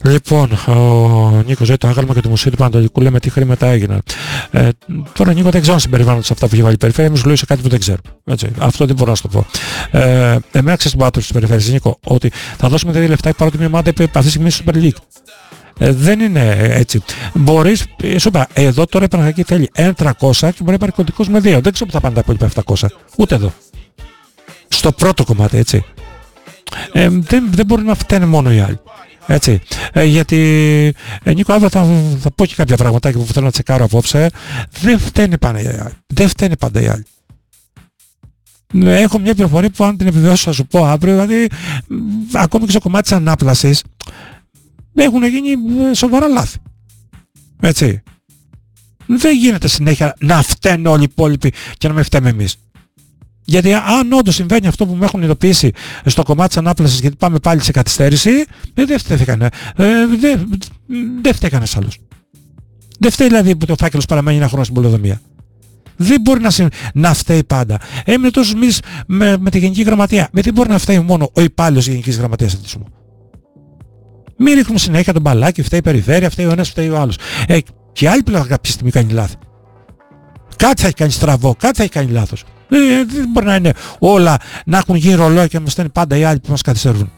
Λοιπόν, ο Νίκος λέει το άγαλμα και το Μουσείο του Πανατολικού, λέμε τι χρήματα έγιναν. Τώρα Νίκο δεν ξέρω αν συμπεριβάλλονται σε αυτά που έχει βάλει η περιφέρεια, μου σου λέει σε κάτι που δεν ξέρω. Έτσι, αυτό δεν μπορώ να σου το πω. Εμένα ξέρεις την πάω της περιφέρειας, Νίκο, ότι θα δώσουμε 2 λεφτά παρότι μια ομάδα αυτή τη στιγμή στο Super League. Δεν είναι έτσι. Μπορείς, σου είπα, εδώ τώρα η Παναθηναϊκή θέλει 1.300 και μπορεί να πάρει κωδικός με 2. Δεν ξέρω που θα πάνε τα υπόλοιπα 700. Ούτε εδώ. Στο πρώτο κομμάτι, έτσι. Δεν μπορεί να φταίνε μόνο οι άλλοι. Έτσι. Γιατί Νίκο, αύριο θα πω και κάποια πραγματάκια που θέλω να τσεκάρω απόψε. Δεν φταίνε πάντα οι άλλοι. Έχω μια πληροφορία που αν την επιβεβαιώσω θα σου πω αύριο, δηλαδή ακόμη και στο κομμάτι της ανάπλασης έχουν γίνει σοβαρά λάθη. Έτσι. Δεν γίνεται συνέχεια να φταίνουν όλοι οι υπόλοιποι και να με φταίμε εμείς. Γιατί αν όντως συμβαίνει αυτό που με έχουν ειδοποιήσει στο κομμάτι της ανάπλασης, γιατί πάμε πάλι σε καθυστέρηση, δεν φταίει κανένας άλλος. Δεν φταίει δηλαδή που το φάκελος παραμένει ένα χρόνο στην πολεοδομία. Δεν μπορεί να φταίει πάντα. Έμεινε τόσους μήνες με τη Γενική Γραμματεία. Δεν μπορεί να φταίει μόνο ο υπάλληλος της Γενικής Γραμματείας Αθλητισμού. Μην ρίχνουμε συνέχεια τον μπαλάκι, φταίει η περιφέρεια, φταίει ο ένας, φταίει ο άλλος. Και άλλη πλέον κάποια στιγμή κάνει λάθη. Κάτι θα έχει κάνει στραβό, κάτι θα έχει κάνει λάθος. Δεν μπορεί να είναι όλα να έχουν γίνει ρολόι και να μας στέλνει πάντα οι άλλοι που μας καθυστερούν.